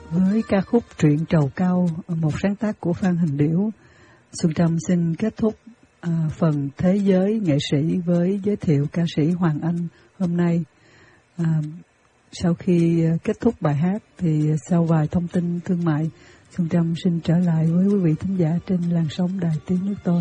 Với ca khúc Truyện Trầu Cau, một sáng tác của Phan Hình Điểu, Xuân Trâm xin kết thúc phần Thế giới nghệ sĩ với giới thiệu ca sĩ Hoàng Anh hôm nay. Sau khi kết thúc bài hát thì sau vài thông tin thương mại, Xuân Trâm xin trở lại với quý vị thính giả trên làn sóng Đài Tiếng Nước Tôi.